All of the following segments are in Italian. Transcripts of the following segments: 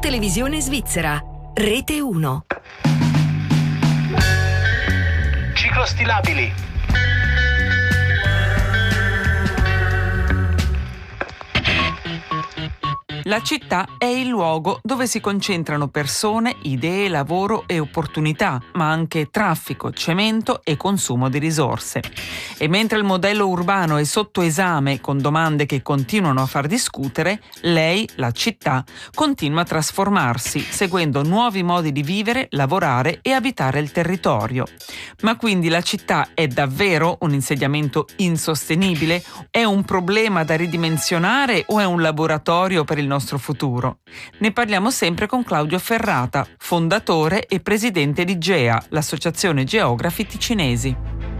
Televisione Svizzera, Rete 1. Ciclostilabili. La città è il luogo dove si concentrano persone, idee, lavoro e opportunità, ma anche traffico, cemento e consumo di risorse. E mentre il modello urbano è sotto esame con domande che continuano a far discutere, lei, la città, continua a trasformarsi, seguendo nuovi modi di vivere, lavorare e abitare il territorio. Ma quindi la città è davvero un insediamento insostenibile? È un problema da ridimensionare o è un laboratorio per il nostro futuro? Ne parliamo sempre con Claudio Ferrata, fondatore e presidente di GEA, l'Associazione Geografi Ticinesi.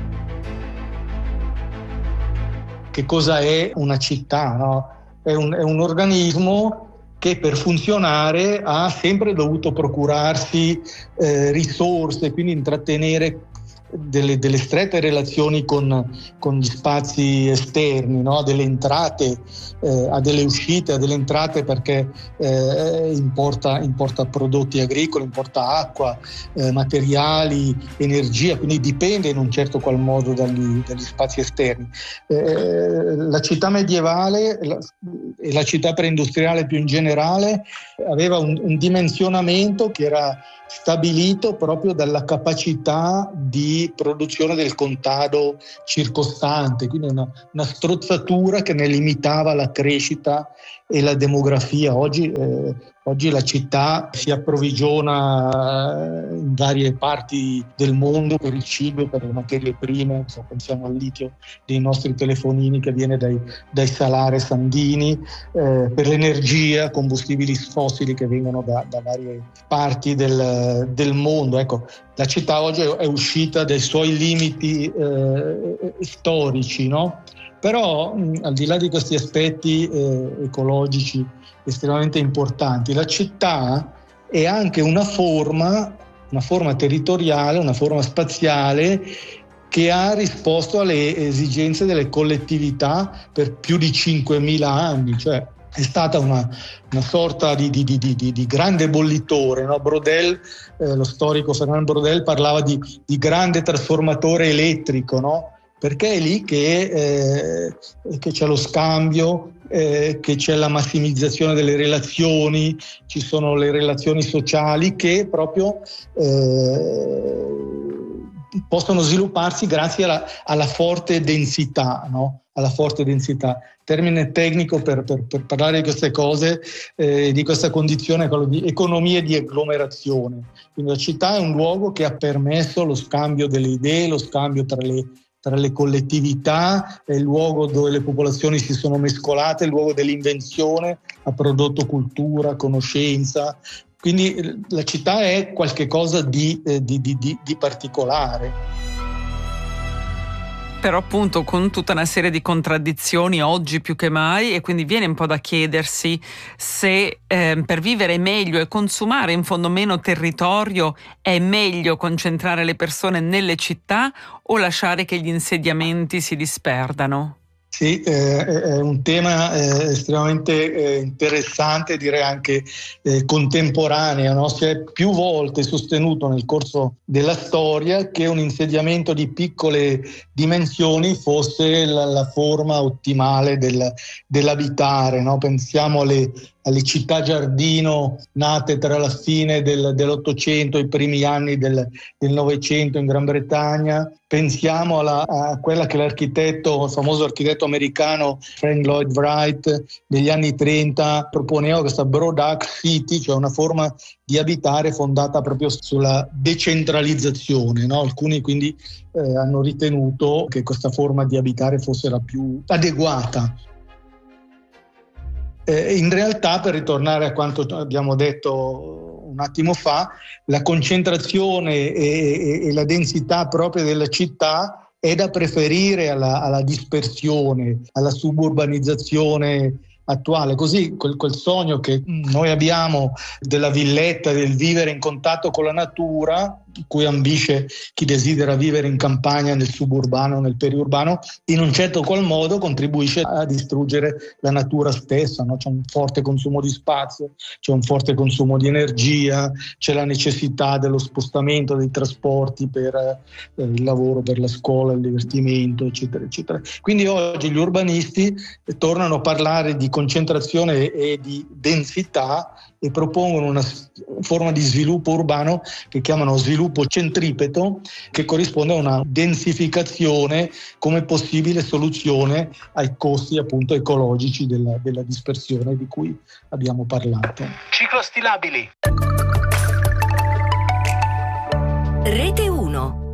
Che cosa è una città, no? È un organismo che per funzionare ha sempre dovuto procurarsi risorse, quindi intrattenere delle strette relazioni con gli spazi esterni, no? Delle entrate, a delle uscite, a delle entrate perché importa prodotti agricoli, importa acqua, materiali, energia, quindi dipende in un certo qual modo dagli spazi esterni. La città medievale e la città preindustriale più in generale aveva un dimensionamento che era stabilito proprio dalla capacità di produzione del contado circostante, quindi una strozzatura che ne limitava la crescita e la demografia. Oggi la città si approvvigiona in varie parti del mondo per il cibo, per le materie prime, pensiamo al litio dei nostri telefonini che viene dai salari sandini, per l'energia, combustibili fossili che vengono da varie parti del mondo. Ecco, la città oggi è uscita dai suoi limiti storici, no? Però al di là di questi aspetti ecologici estremamente importanti, la città è anche una forma territoriale, una forma spaziale che ha risposto alle esigenze delle collettività per più di 5.000 anni, cioè è stata una sorta di grande bollitore, no? Braudel, lo storico Fernand Braudel, parlava di grande trasformatore elettrico, no? Perché è lì che c'è lo scambio, che c'è la massimizzazione delle relazioni, ci sono le relazioni sociali che proprio possono svilupparsi grazie alla forte densità, no? Alla forte densità. Termine tecnico per parlare di queste cose, di questa condizione è quello di economia di agglomerazione. Quindi la città è un luogo che ha permesso lo scambio delle idee, lo scambio tra le collettività, è il luogo dove le popolazioni si sono mescolate, il luogo dell'invenzione, ha prodotto cultura, conoscenza. Quindi la città è qualcosa di particolare. Però appunto con tutta una serie di contraddizioni oggi più che mai, e quindi viene un po' da chiedersi se per vivere meglio e consumare in fondo meno territorio è meglio concentrare le persone nelle città o lasciare che gli insediamenti si disperdano. Sì, è un tema estremamente interessante, direi anche contemporaneo, no? Si è più volte sostenuto nel corso della storia che un insediamento di piccole dimensioni fosse la forma ottimale dell'abitare, no? Pensiamo alle città giardino nate tra la fine dell'Ottocento e i primi anni del Novecento in Gran Bretagna. Pensiamo a quella che il famoso architetto americano Frank Lloyd Wright negli anni 30 proponeva, questa Broad Axe City, cioè una forma di abitare fondata proprio sulla decentralizzazione, no? Alcuni quindi hanno ritenuto che questa forma di abitare fosse la più adeguata. In realtà, per ritornare a quanto abbiamo detto un attimo fa, la concentrazione e la densità propria della città è da preferire alla dispersione, alla suburbanizzazione attuale. Così quel sogno che noi abbiamo della villetta, del vivere in contatto con la natura, cui ambisce chi desidera vivere in campagna, nel suburbano, nel periurbano, in un certo qual modo contribuisce a distruggere la natura stessa, no? C'è un forte consumo di spazio, c'è un forte consumo di energia, c'è la necessità dello spostamento dei trasporti per il lavoro, per la scuola, il divertimento, eccetera, eccetera. Quindi oggi gli urbanisti tornano a parlare di concentrazione e di densità e propongono una forma di sviluppo urbano che chiamano sviluppo centripeto, che corrisponde a una densificazione come possibile soluzione ai costi appunto ecologici della dispersione di cui abbiamo parlato. Ciclostilabili. Rete 1.